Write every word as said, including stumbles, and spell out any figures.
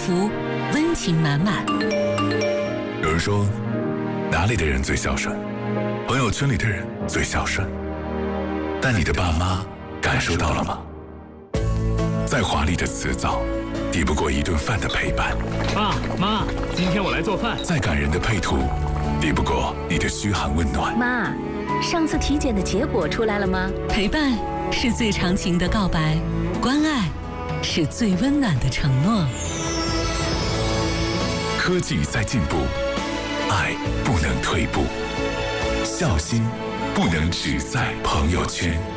福，温情满满。 有人说，哪里的人最孝顺？朋友圈里的人最孝顺。但你的爸妈感受到了吗？再华丽的辞藻，抵不过一顿饭的陪伴。 爸妈，今天我来做饭。 再感人的配图，抵不过你的嘘寒问暖。 妈，上次体检的结果出来了吗？ 陪伴是最长情的告白，关爱是最温暖的承诺。 科技在进步，爱不能退步，孝心不能只在朋友圈。